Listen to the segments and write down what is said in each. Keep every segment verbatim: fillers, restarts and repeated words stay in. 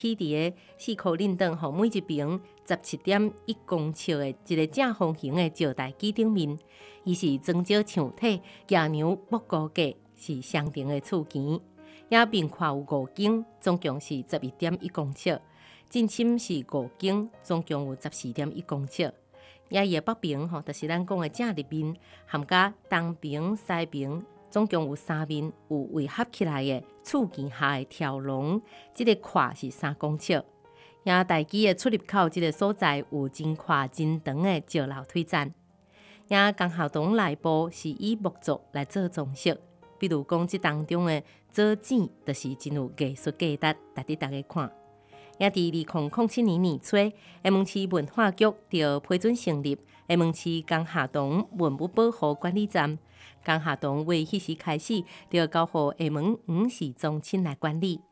起伫个四颗恁灯吼，每一边十七点一公尺的一个正方形的石台基顶面，伊是装石墙体，骑牛木高架是相同的厝墘，也并跨有五间，总共是十一点一公尺。进深是五间，总共有十四点一公尺。也伊的北边吼，就是咱讲的正立面，含甲东边、西边。总共有三面有围合起来的厝墘下的条龙，这个跨是三公尺。也台基的出入口这个所在有真宽真长的石楼梯站。也公校堂内部是以木作来做装饰，比如讲这当中的左剪，就是真有艺术价值，值得大家看。也伫二零零七年年初，厦门市文化局就批准成立厦门市公校堂文物保护管理站。公校堂为迄时开始，就交予厦门黄氏宗亲来管理。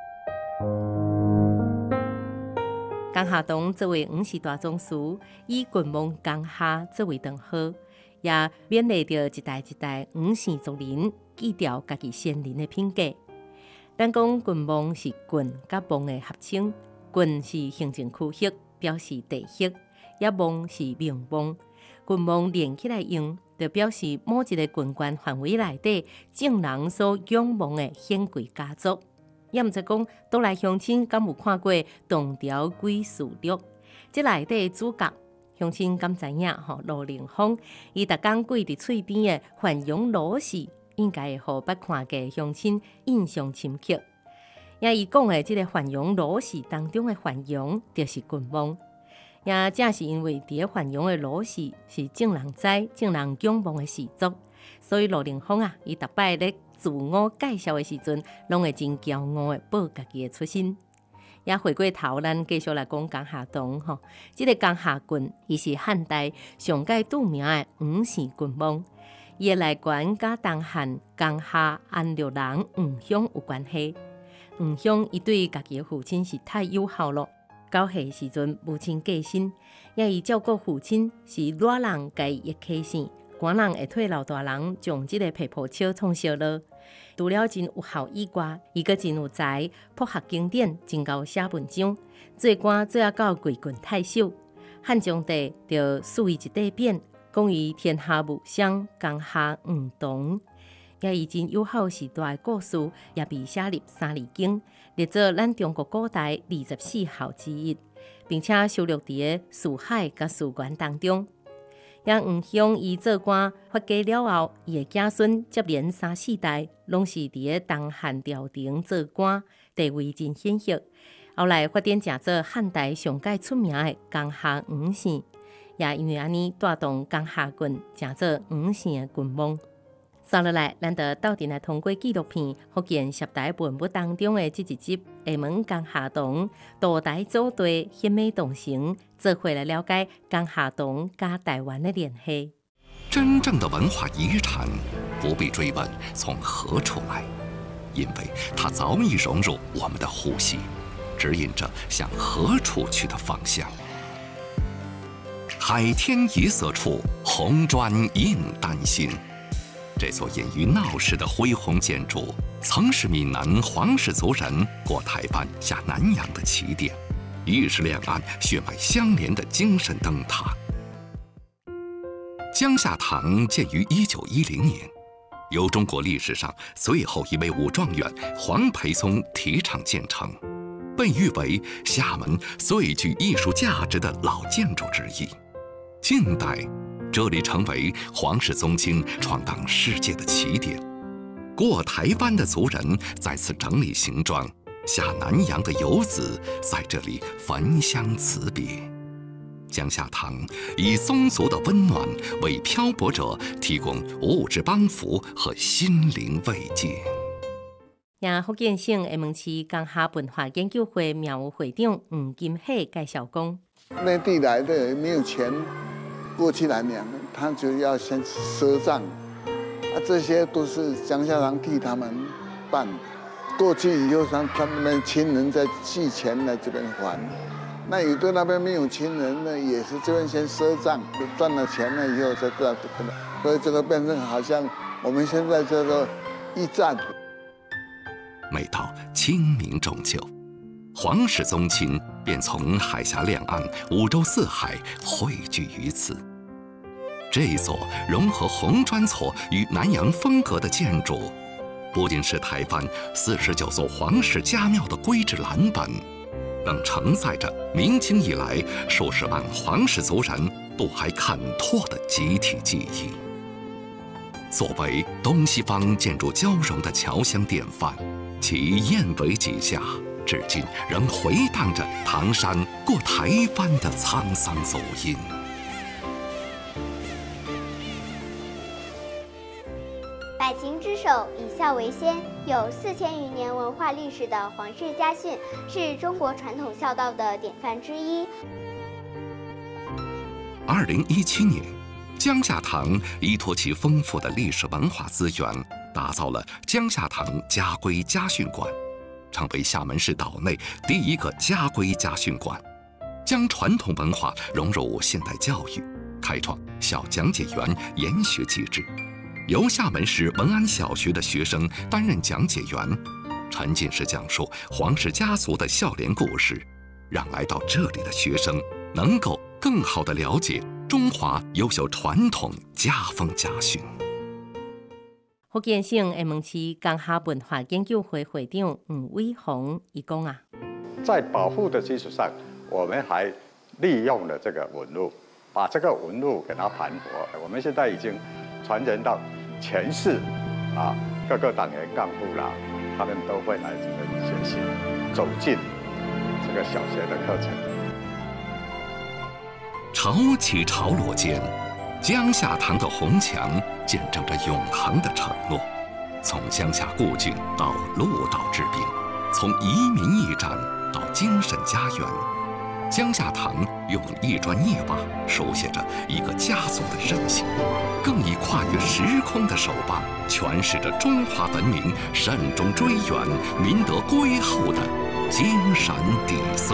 公校堂作为黄氏大宗师，以郡望公下作为堂号，也勉励着一代一代黄氏族人记住家己先人的品格。咱讲郡望是郡甲望的合称，郡是行政区域，表示地域；也望是名望，郡望连起来用。就表示某一个郡县范围内底众人所仰望的显贵家族，也毋知讲倒来乡亲敢有看过《唐朝贵事录》？这内底主角乡亲敢知影吼？罗凌风，伊逐工跪伫厝边的繁荣罗氏，应该会互捌看过乡亲印象深刻。也伊讲的这个繁荣罗氏当中的繁荣，就是郡望。也正是因为伫个繁荣的罗氏是众人知、众人仰望的氏族，所以罗凌风啊，伊逐摆咧自我介绍的时阵，拢会真骄傲的报家己的出身。也回过头，咱继续来讲公下堂吼，即、这个公下郡，伊是汉代上界著名的黄氏郡望，伊的来源甲东汉公下安乐人黄香有关系。黄香伊对家己的父亲是太友好了。到岁时阵，母亲过身，也伊照顾父亲是热人家伊起生，寒人会替老大人将即个皮泡笑创烧了。除了真有效以外，伊阁真有才，博学经典，真够写文章。做官做啊到贵郡太守，汉章帝就赐伊一块匾，讲伊天下无双，公下黄堂。也以真友好时代的故事，也被写入三字经，列作咱中国古代二十四孝之一，并且收录伫个四海甲四原当中。也黄香伊做官发家了后，伊的子孙接连三四代，拢是伫个东汉朝廷做官，地位真显赫。后来发展成做汉代上界出名的公下黄姓，也因为安尼带动公下郡成做黄姓的郡望。接落来，咱就斗阵来通过纪录片福建摄台文物当中的这一集厦门公下堂渡台组队献美同行，做伙来了解公下堂甲台湾的联系。 真正的文化遗产不必追问从何处来，因为它早已融入我们的呼吸，指引着向何处去的方向。海天一色处，红砖映丹心。这座隐于闹市的恢宏建筑，曾是闽南黄氏族人过台湾下南洋的起点，亦是两岸血脉相连的精神灯塔。江夏堂建于一九一零年，由中国历史上最后一位武状元黄培松提倡建成，被誉为厦门最具艺术价值的老建筑之一。近代，这里成为黄氏宗亲闯荡世界的起点。过台湾的族人在此整理行装，下南洋的游子在这里焚香辞别。江夏堂以宗族的温暖为漂泊者提供物质帮扶和心灵慰藉。 也福建省厦门市江夏文化研究会苗务会长黄金喜介绍讲， 内地来的没有钱过去南洋，他就要先赊账，啊，这些都是江夏堂替他们办。过去以后，他他们亲人再寄钱来这边还。那有的那边没有亲人呢，也是这边先赊账，赚了钱了以后才知道这个，所以这个变成好像我们现在叫做驿站。 每到清明中秋， 皇室宗亲便从海峡两岸、五洲四海汇聚于此。这座融合红砖厝与南洋风格的建筑，不仅是台湾四十九座皇室家庙的规制蓝本，更承载着明清以来数十万皇室族人不还看拓的集体记忆。作为东西方建筑交融的侨乡典范，其燕尾脊下至今仍回荡着唐山过台湾的沧桑足音。 百禽之首，以孝为先，有四千余年文化历史的皇室家训，是中国传统孝道的典范之一。 二零一七年，江夏堂依托其丰富的历史文化资源，打造了江夏堂家规家训馆，成为厦门市岛内第一个家规家训馆，将传统文化融入现代教育，开创小讲解员研学机制。由厦门市文安小学的学生担任讲解员，沉浸式讲述皇室家族的孝廉故事，让来到这里的学生能够更好地了解中华优秀传统家风家训。 福建省厦门市江夏文化研究会会长吴伟宏伊讲啊， 在保护的基础上，我们还利用了这个文物，把这个文物给它盘活。我们现在已经传承到全市啊，各个党员干部啦，他们都会来这个学习，走进这个小学的课程。 潮起潮落间，江夏堂的红墙见证着永恒的承诺。从江夏故郡到鹿岛治兵，从移民驿站到精神家园，江夏堂用一砖一瓦书写着一个家族的韧性，更以跨越时空的手把诠释着中华文明慎终追远、民德归厚的精神底色。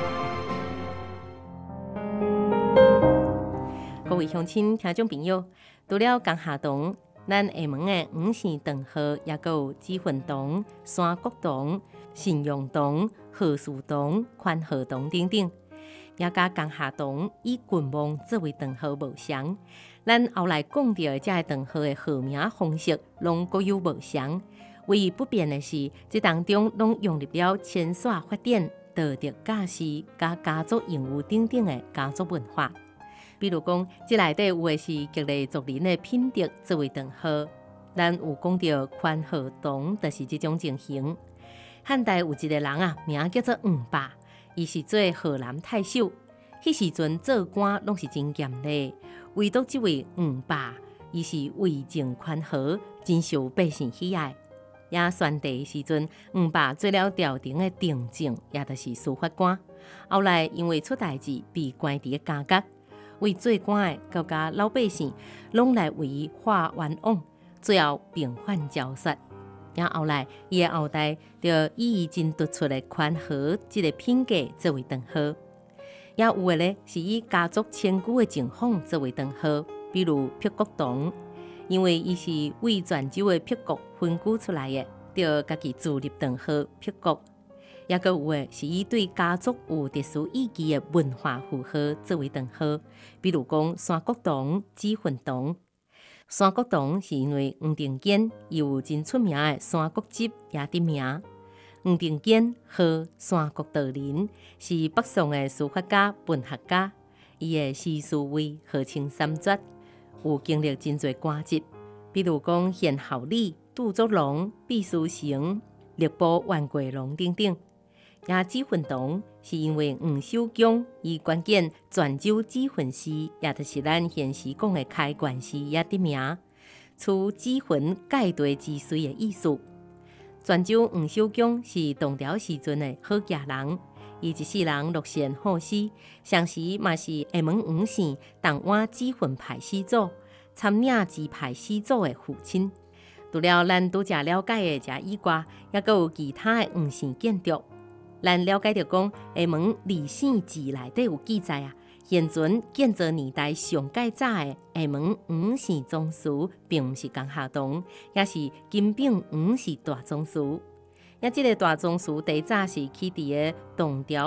各位乡亲、听众朋友，除了江夏堂，咱厦门的五线长河也有紫云堂、山国堂、信用堂、和树堂、宽和堂等等。也甲江夏堂以郡望作为长号无相，咱后来讲到这个长号的号名方式，拢各有无相。唯一不变的是，这当中拢用入了牵线发展、道德驾驶、甲家族任务等等的家族文化。比如讲，这内底有的是各类族人的品德作为长号，咱有讲到宽和堂，就是这种情形。汉代有一个人啊，名叫做黄霸。伊是做河南太守，迄时阵做官拢是真严厉，唯独这位黄霸，伊是为政宽和，真受百姓喜爱。也宣帝时阵，黄霸做了朝廷的定政，也就是司法官。后来因为出代志，被关伫家角，为做官的，交甲老百姓拢来为伊画冤枉，最后平反交说。也后来，伊的后代就以伊真突出的宽和这个品格作为长号。也有的呢，是以家族千古的情况作为长号，比如辟国堂，因为伊是为泉州的辟国分居出来的，就家己自立长号辟国。也个有的是以对家族有特殊意义的文化符号作为长号，比如讲山国堂、紫云堂。山国堂是因为黄庭坚有真出名的《山国集》也得名。黄庭坚号山国道人，是北宋的书法家、文学家。伊的诗词为号称三绝，有经历真侪歌集，比如讲献孝礼、杜作龙、毕书成、力保万贵龙等等。也紫云堂是因为黄守强伊关键泉州紫云寺，也就是咱现时讲的开元寺也得名，取紫云盖地之髓的意思。泉州黄守强是唐朝时阵的好家人，伊一世人乐善好施，上时嘛是厦门五县东莞紫云派始祖、参领支派始祖的父亲。除了咱拄则了解的这以外，也佫有其他的五县建筑。咱了解到讲，厦门历史志内底有记载啊，现存建造年代上介早的厦门五姓宗祠，并不是江夏堂，也是金炳五氏大宗祠。 也即个大宗祠，第早是起伫个洞条